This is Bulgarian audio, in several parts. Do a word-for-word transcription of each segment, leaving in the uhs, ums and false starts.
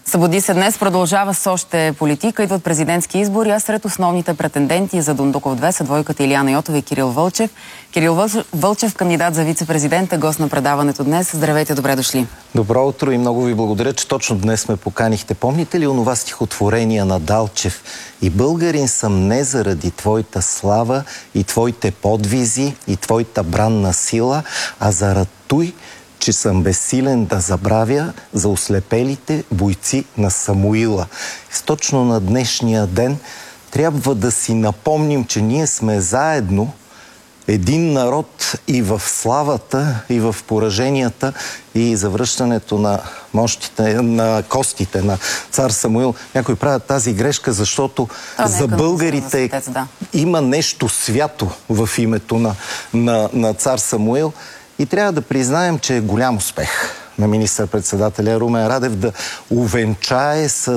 Събуди се днес продължава с още политика. Идват президентски избори, а сред основните претенденти за Дондуков две са двойката Илияна Йотова и Кирил Вълчев. Кирил Вълчев, кандидат за вице-президент, е гост на предаването днес. Здравейте, добре дошли. Добро утро и много ви благодаря, че точно днес ме поканихте. Помните ли онова стихотворение на Далчев? И българин съм не заради твоята слава и твоите подвизи и твоята бранна сила, а заради той, че съм безсилен да забравя за ослепелите бойци на Самуила. И точно на днешния ден трябва да си напомним, че ние сме заедно един народ и в славата, и в пораженията, и завръщането на мощите, на костите на цар Самуил. Някои правят тази грешка, защото а, за българите светец, да. Има нещо свято в името на, на, на цар Самуил. И трябва да признаем, че е голям успех на министър-председателя Румен Радев да увенчае с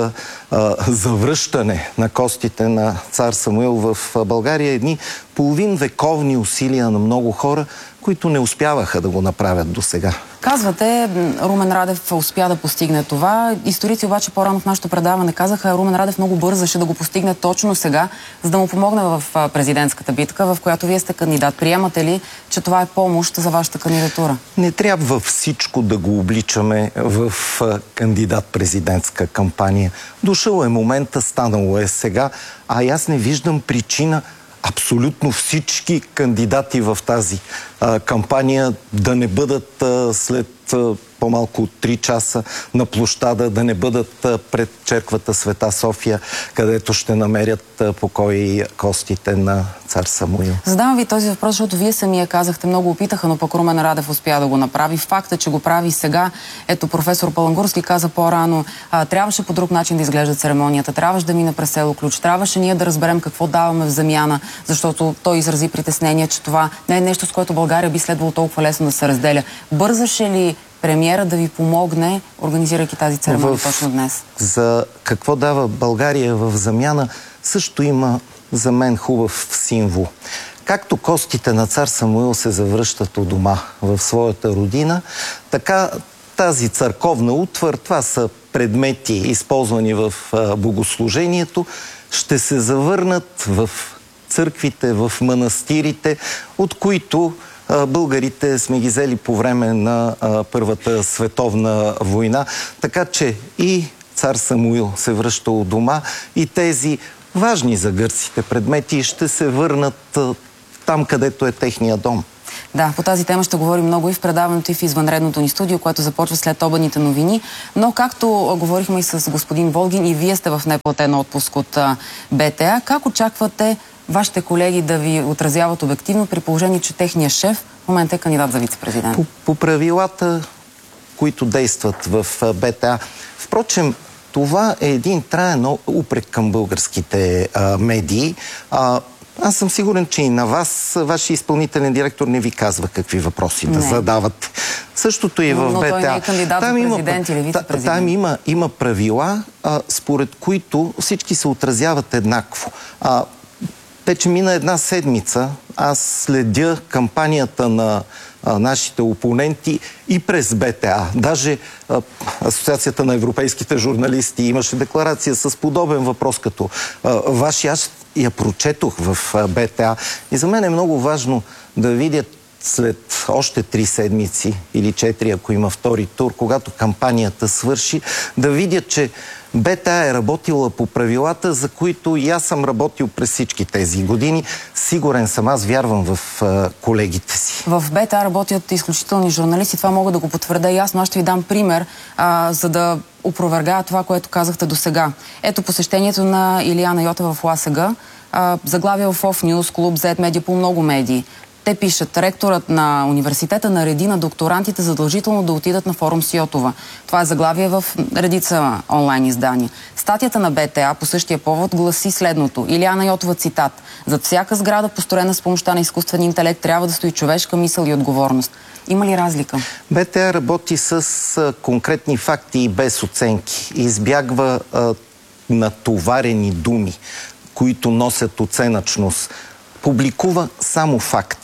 а, завръщане на костите на цар Самуил в България едни половин вековни усилия на много хора, които не успяваха да го направят до сега. Казвате, Румен Радев успя да постигне това. Историци обаче по-рано в нашото предаване казаха, Румен Радев много бързаше да го постигне точно сега, за да му помогне в президентската битка, в която вие сте кандидат. Приемате ли, че това е помощ за вашата кандидатура? Не трябва всичко да го обличаме в кандидат-президентска кампания. Дошъл е момента, станало е сега, а аз не виждам причина абсолютно всички кандидати в тази а, кампания да не бъдат а, след а, по-малко от три часа на площада, да не бъдат а, пред черквата Света София, където ще намерят а, покой костите на цар Самуил. Задавам ви този въпрос, защото вие самия казахте, много опитаха, но пък Румен Радев успя да го направи. Факта, че го прави сега, ето професор Палангурски каза по-рано, трябваше по друг начин да изглежда церемонията, трябваше да мине през село Ключ, трябваше ние да разберем какво даваме в замяна, защото той изрази притеснение, че това не е нещо, с което България би следвало толкова лесно да се разделя. Бързаше ли премиера да ви помогне, организирайки тази церемония в... точно днес? За какво дава България в замяна също има за мен хубав символ. Както костите на цар Самуил се завръщат у дома в своята родина, така тази църковна утвар, това са предмети, използвани в богослужението, ще се завърнат в църквите, в манастирите, от които българите сме ги взели по време на Първата световна война. Така че и цар Самуил се връща у дома и тези важни за гърците предмети ще се върнат там, където е техния дом. Да, по тази тема ще говорим много и в предаването, и в извънредното ни студио, което започва след обедните новини. Но както говорихме и с господин Волгин, и вие сте в неплатен отпуск от БТА, как очаквате вашите колеги да ви отразяват обективно, при положение, че техният шеф в момента е кандидат за вице-президент? По, по правилата, които действат в БТА. Впрочем, това е един траен упрек към българските а, медии. А, аз съм сигурен, че и на вас, вашия изпълнителен директор не ви казва какви въпроси не. да задават. Същото и в но, БТА. Но той не е кандидат за президент или вице-президент. Там има, има правила, а, според които всички се отразяват еднакво. А, Вече мина една седмица, аз следя кампанията на а, нашите опоненти и през БТА. Даже а, Асоциацията на европейските журналисти имаше декларация с подобен въпрос като а, ваши. Аз я прочетох в а, БТА. И за мен е много важно да видят след още три седмици или четири, ако има втори тур, когато кампанията свърши, да видят, че БТА е работила по правилата, за които и аз съм работил през всички тези години. Сигурен съм, аз вярвам в а, колегите си. В БТА работят изключителни журналисти, това мога да го потвърда и аз, но аз ще ви дам пример, а, за да опровергая това, което казахте до сега. Ето посещението на Илияна Йотова в ЛАСГ, заглавия в Оф Нюз, Клуб Зет, медиа, по много медии. Те пишат, ректорът на университета нареди на докторантите задължително да отидат на форум с Йотова. Това е заглавие в редица онлайн издания. Статията на БТА по същия повод гласи следното. Илияна Йотова, цитат: "Зад всяка сграда, построена с помощта на изкуствен интелект, трябва да стои човешка мисъл и отговорност." Има ли разлика? БТА работи с а, конкретни факти и без оценки. Избягва а, натоварени думи, които носят оценъчност. Публикува само факти.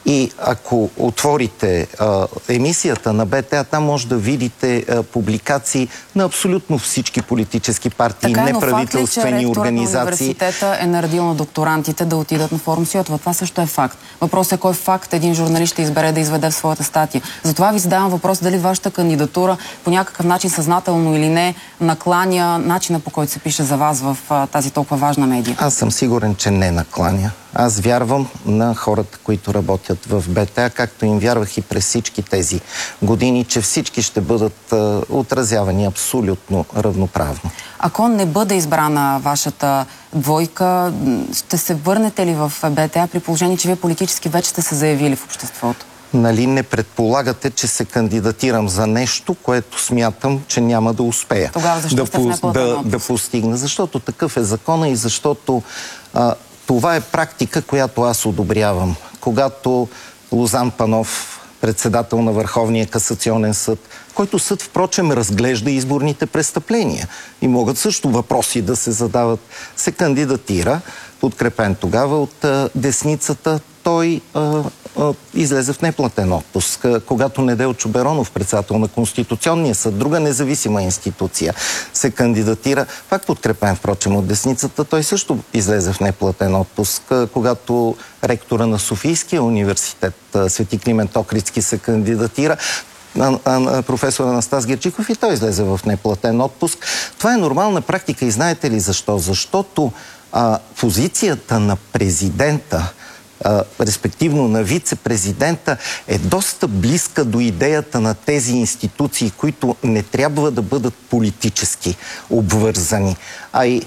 И ако отворите а, емисията на Б Т А, там може да видите а, публикации на абсолютно всички политически партии, така, неправителствени но факт ли, че организации. На университета е наредил на докторантите да отидат на форум Сиотва? Това също е факт. Въпросът е кой факт един журналист ще избере да изведе в своята статия. Затова ви задавам въпрос дали вашата кандидатура по някакъв начин, съзнателно или не, накланя начина, по който се пише за вас в а, тази толкова важна медия. Аз съм сигурен, че не накланя. Аз вярвам на хората, които работят в Б Т А, както им вярвах и през всички тези години, че всички ще бъдат а, отразявани абсолютно равноправно. Ако не бъде избрана вашата двойка, ще се върнете ли в Б Т А при положение, че вие политически вече сте се заявили в обществото? Нали не предполагате, че се кандидатирам за нещо, което смятам, че няма да успея. Тогава защо да, сте в неплатен да, да постигна? Защото такъв е закона и защото а, това е практика, която аз одобрявам. Когато Лозан Панов, председател на Върховния касационен съд, който съд, впрочем, разглежда изборните престъпления и могат също въпроси да се задават, се кандидатира, подкрепен тогава от а, десницата, той а, а, излезе в неплатен отпуск. Когато Неделчо Беронов, председател на Конституционния съд, друга независима институция, се кандидатира, пак подкрепен, впрочем, от десницата, той също излезе в неплатен отпуск. Когато ректора на Софийския университет, Свети Климент Охридски, се кандидатира, на, на, на професор Анастас Герджиков, и той излезе в неплатен отпуск. Това е нормална практика и знаете ли защо? Защото а, позицията на президента, а, респективно на вице-президента, е доста близка до идеята на тези институции, които не трябва да бъдат политически обвързани. А и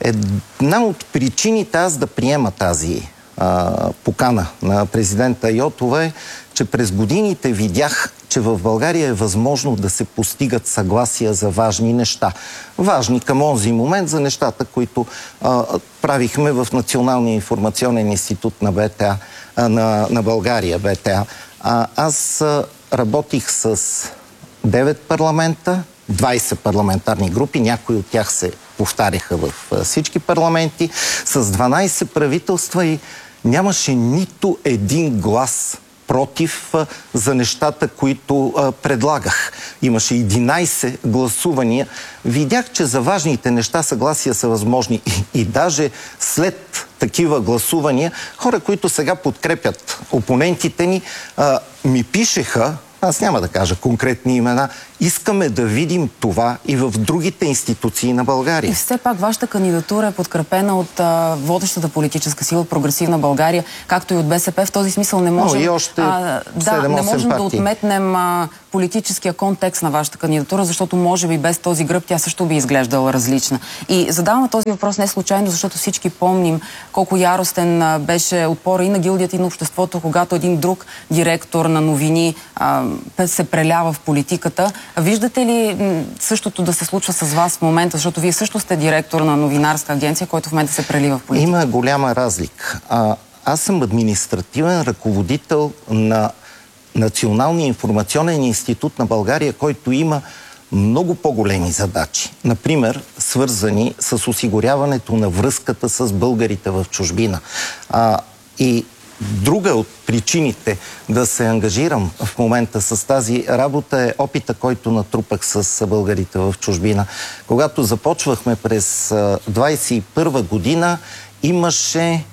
една от причините аз да приема тази а, покана на президента Йотова е, че през годините видях, че в България е възможно да се постигат съгласия за важни неща. Важни към онзи момент за нещата, които а, правихме в Националния информационен институт на Б Т А, а, на, на България, Б Т А. А, аз а, работих с девет парламента, двайсет парламентарни групи, някои от тях се повтаряха в а, всички парламенти, с дванайсет правителства и нямаше нито един глас против а, за нещата, които а, предлагах. Имаше единайсет гласувания. Видях, че за важните неща съгласия са възможни. И, и даже след такива гласувания, хора, които сега подкрепят опонентите ни, а, ми пишеха, аз няма да кажа конкретни имена, искаме да видим това и в другите институции на България. И все пак вашата кандидатура е подкрепена от а, водещата политическа сила Прогресивна България, както и от Б С П. В този смисъл не можем, Но и още а, да, не можем да отметнем а, политическия контекст на вашата кандидатура, защото може би без този гръб тя също би изглеждала различна. И задаваме този въпрос не случайно, защото всички помним колко яростен а, беше отпора и на гилдията, и на обществото, когато един друг директор на новини а, се прелява в политиката. Виждате ли същото да се случва с вас в момента, защото вие също сте директор на новинарска агенция, който в момента се прелива в политика? Има голяма разлика. А, аз съм административен ръководител на Националния информационен институт на България, който има много по-големи задачи. Например, свързани с осигуряването на връзката с българите в чужбина. А, и друга от причините да се ангажирам в момента с тази работа е опита, който натрупах с българите в чужбина. Когато започвахме през двайсет и първа година, имаше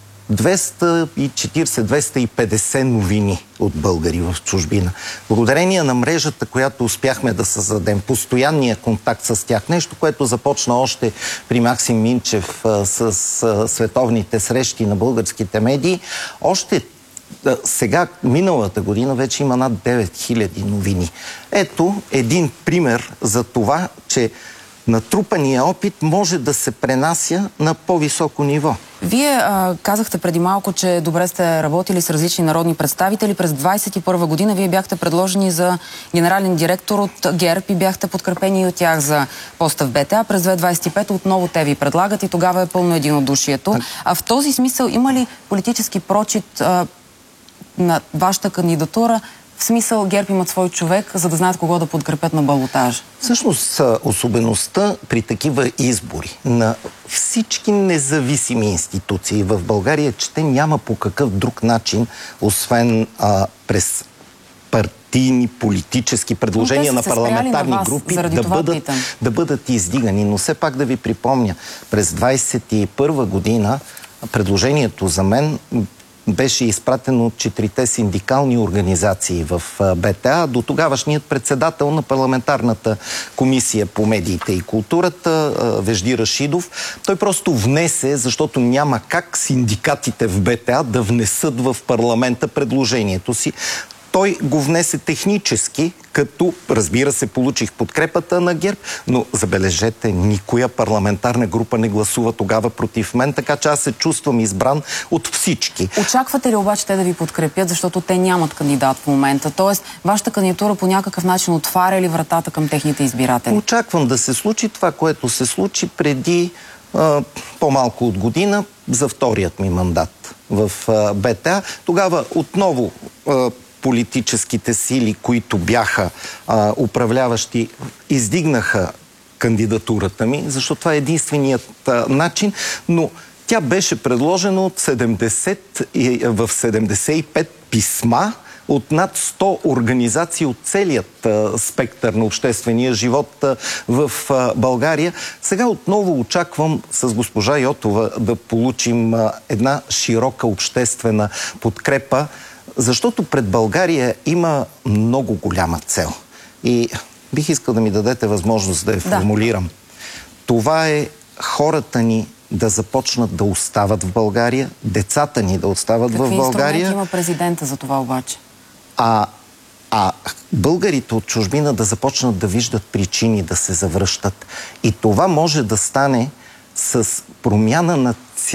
двеста и четирийсет до двеста и петдесет новини от българи в чужбина. Благодарение на мрежата, която успяхме да създадем, постоянния контакт с тях, нещо, което започна още при Максим Минчев а, с а, световните срещи на българските медии, още а, сега, миналата година, вече има над девет хиляди новини. Ето един пример за това, че натрупания опит може да се пренася на по-високо ниво. Вие а, казахте преди малко, че добре сте работили с различни народни представители. През двайсет и първа година вие бяхте предложени за генерален директор от ГЕРБ и бяхте подкрепени и от тях за поста в Б Т А. През две хиляди двайсет и пета отново те ви предлагат и тогава е пълно единодушието. А в този смисъл има ли политически прочит а, на вашата кандидатура В смисъл ГЕРБ имат свой човек, за да знаят кого да подкрепят на балотаж. Всъщност особеността при такива избори на всички независими институции в България е, че те няма по какъв друг начин, освен а, през партийни, политически предложения на парламентарни на групи да бъдат, да бъдат издигани. Но все пак да ви припомня, през двадесет и първа година предложението за мен беше изпратено от четирите синдикални организации в БТА до тогавашният председател на парламентарната комисия по медиите и културата, Вежди Рашидов. Той просто внесе, защото няма как синдикатите в БТА да внесат в парламента предложението си. Той го внесе технически, като, разбира се, получих подкрепата на ГЕРБ, но забележете, никоя парламентарна група не гласува тогава против мен, така че аз се чувствам избран от всички. Очаквате ли обаче те да ви подкрепят, защото те нямат кандидат в момента? Тоест, вашата кандидатура по някакъв начин отваря ли вратата към техните избиратели? Очаквам да се случи това, което се случи преди а, по-малко от година за вторият ми мандат в а, БТА. Тогава отново а, политическите сили, които бяха а, управляващи, издигнаха кандидатурата ми, защото това е единственият а, начин, но тя беше предложена от седемдесет, в седемдесет и пет писма от над сто организации от целият а, спектър на обществения живот а, в а, България. Сега отново очаквам с госпожа Йотова да получим а, една широка обществена подкрепа, защото пред България има много голяма цел. И бих искал да ми дадете възможност да я формулирам. Да. Това е хората ни да започнат да остават в България, децата ни да остават Какви в България. Какви инструменти има президента за това обаче? А, а българите от чужбина да започнат да виждат причини да се завръщат. И това може да стане с промяна на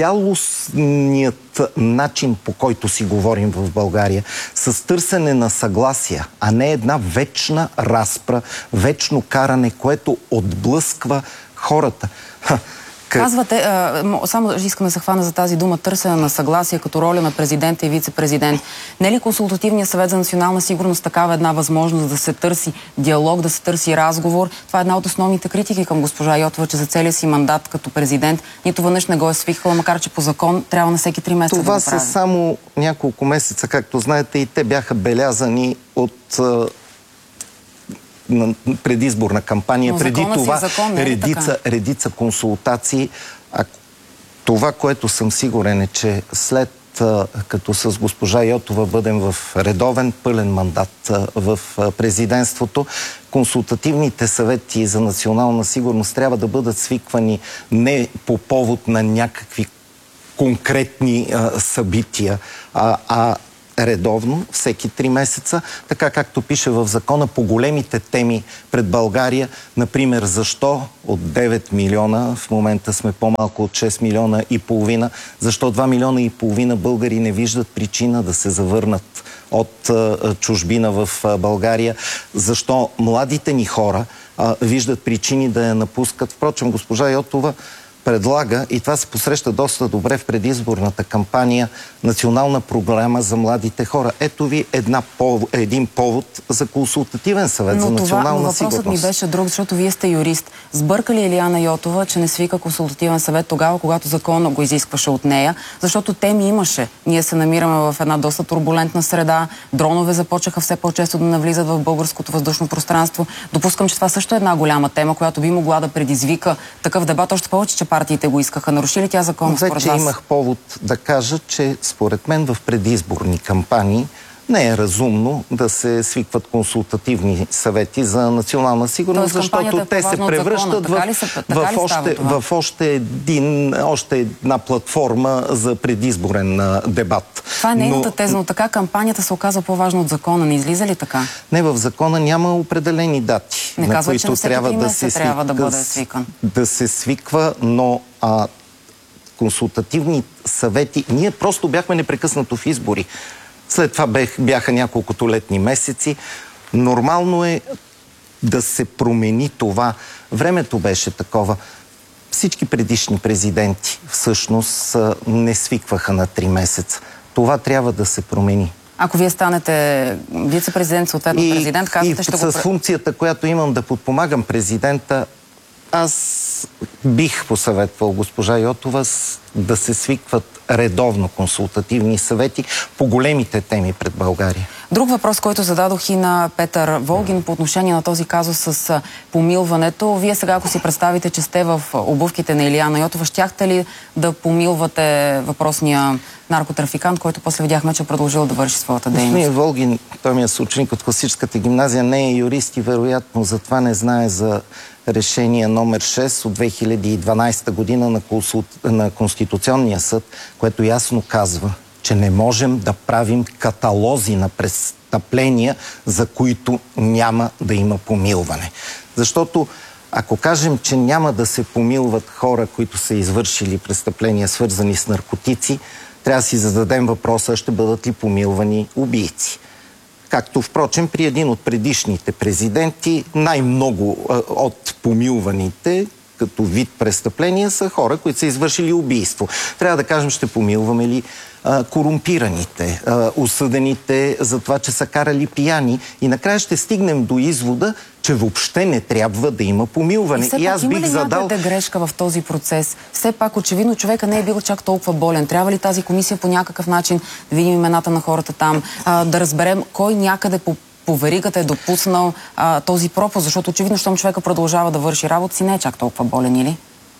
цялостният начин, по който си говорим в България, с търсене на съгласия, а не една вечна разпра, вечно каране, което отблъсква хората. Казвате, а, само искам да се хвана за тази дума, търсене на съгласие като роля на президента и вице-президент. Не е ли Консултативният съвет за национална сигурност такава една възможност да се търси диалог, да се търси разговор? Това е една от основните критики към госпожа Йотова, че за целия си мандат като президент нито веднъж не го е свиквала, макар че по закон трябва на всеки три месеца Това да го прави. са само няколко месеца, както знаете, и те бяха белязани от на предизборна кампания, но преди това закон, редица, редица консултации. А това, което съм сигурен е, че след като с госпожа Йотова бъдем в редовен пълен мандат в президентството, консултативните съвети за национална сигурност трябва да бъдат свиквани не по повод на някакви конкретни а, събития, а, а редовно, всеки три месеца, така както пише в закона, по големите теми пред България. Например, защо от девет милиона, в момента сме по-малко от шест милиона и половина, защо два милиона и половина българи не виждат причина да се завърнат от а, чужбина в а, България, защо младите ни хора а, виждат причини да я напускат. Впрочем, госпожа Йотова предлага, и това се посреща доста добре в предизборната кампания, национална програма за младите хора. Ето ви една, един повод за консултативен съвет но за национална това, но въпросът сигурност. ми беше друг, защото вие сте юрист. Сбърка ли Илияна Йотова, че не свика консултативен съвет тогава, когато законът го изискваше от нея? Защото теми имаше. Ние се намираме в една доста турбулентна среда. Дронове започнаха все по-често да навлизат в българското въздушно пространство. Допускам, че това също е една голяма тема, която би могла да предизвика такъв дебат, още повече, че партиите го искаха. Наруши ли тя закон според вас? Вече имах повод да кажа, че според мен в предизборни кампании не е разумно да се свикват консултативни съвети за национална сигурност, защото те се превръщат в, в, още, в още, един, още една платформа за предизборен а, дебат. Това е нейната теза, но така кампанията се оказва по-важна от закона. Не излиза ли така? Не, в закона няма определени дати, не на казва, които че трябва, да се, трябва да бъде свикан. Да се свиква, но а, консултативни съвети... Ние просто бяхме непрекъснато в избори. След това бяха няколкото летни месеци. Нормално е да се промени това. Времето беше такова. Всички предишни президенти всъщност не свикваха на три месеца. Това трябва да се промени. Ако вие станете вице-президент, съответно и, президент, казвате, и ще с го... функцията, която имам да подпомагам президента, аз бих посъветвал госпожа Йотова да се свикват редовно консултативни съвети по големите теми пред България. Друг въпрос, който зададох и на Петър Волгин по отношение на този казус с помилването. Вие сега, ако си представите, че сте в обувките на Илияна Йотова, щяхте ли да помилвате въпросния наркотрафикант, който после видяхме, че продължил да върши своята дейност? Господин Волгин, той ми е съученик от класическата гимназия, не е юрист и вероятно затова не знае за решение номер шест от две хиляди и дванадесета година на, консул... на Конституционния съд, което ясно казва, че не можем да правим каталози на престъпления, за които няма да има помилване. Защото ако кажем, че няма да се помилват хора, които са извършили престъпления, свързани с наркотици, трябва да си зададем въпроса, ще бъдат ли помилвани убийци. Както, впрочем, при един от предишните президенти, най-много от помилваните като вид престъпления са хора, които са извършили убийство. Трябва да кажем, ще помилваме ли а, корумпираните, а, осъдените за това, че са карали пияни, и накрая ще стигнем до извода, че въобще не трябва да има помилване. И все и аз пак бих има ли задал... някъде грешка в този процес? Все пак, очевидно, човека не е бил чак толкова болен. Трябва ли тази комисия по някакъв начин да видим имената на хората там, а, да разберем кой някъде по по веригата е допуснал а, този пропуск, защото очевидно, щом човека продължава да върши работа си, не е чак толкова болен, или?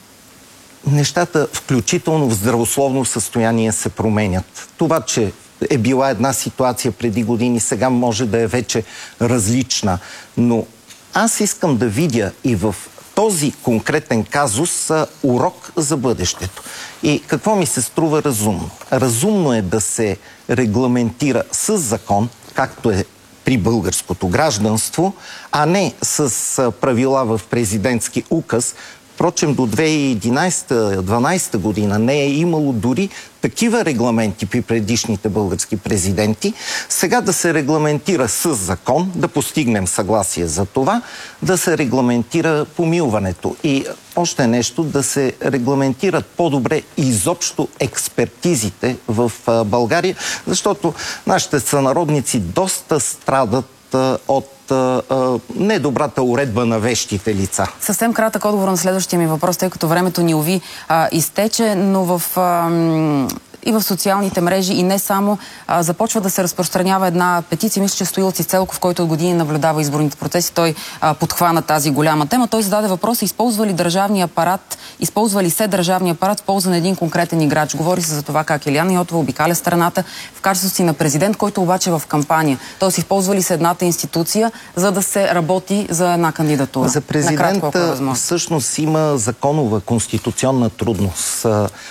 Нещата, включително в здравословно състояние, се променят. Това, че е била една ситуация преди години, сега може да е вече различна. Но аз искам да видя и в този конкретен казус а, урок за бъдещето. И какво ми се струва разумно? Разумно е да се регламентира с закон, както е при българското гражданство, а не с правила в президентски указ. Впрочем, до две хиляди и единадесета-дванадесета година не е имало дори такива регламенти при предишните български президенти. Сега да се регламентира с закон, да постигнем съгласие за това, да се регламентира помилването. И още нещо, да се регламентират по-добре изобщо експертизите в България, защото нашите сънародници доста страдат от недобрата уредба на вещите лица. Съвсем кратък отговор на следващия ми въпрос, тъй като времето ни уви а, изтече, но в... А, и в социалните мрежи, и не само, а, започва да се разпространява една петиция. Мисля, че Стоил Цицелков, който от години наблюдава изборните процеси, той а, подхвана тази голяма тема. Той зададе въпроса: използва ли държавния апарат, използва ли се държавния апарат в полза на един конкретен играч? Говори се за това как Илияна Йотова обикаля страната в качеството си на президент, който обаче е в кампания. Тоест, използва ли се едната институция, за да се работи за една кандидатура? За президента всъщност има законова конституционна трудност.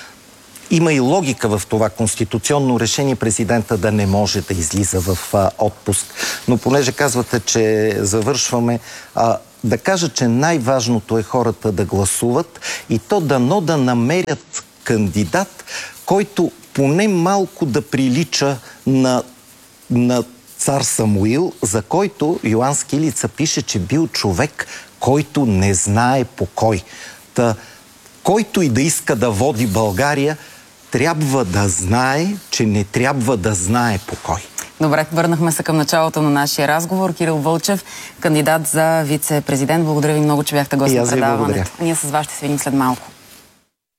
Има и логика в това конституционно решение президента да не може да излиза в а, отпуск. Но понеже казвате, че завършваме, а, да кажа, че най-важното е хората да гласуват и то дано да намерят кандидат, който поне малко да прилича на, на цар Самуил, за който Йоан Скилица пише, че бил човек, който не знае покой. Та, който и да иска да води България, трябва да знае, че не трябва да знае покой. Добре, върнахме се към началото на нашия разговор. Кирил Вълчев, кандидат за вице-президент. Благодаря ви много, че бяхте гост на предаването. Ние с вас ще се видим след малко.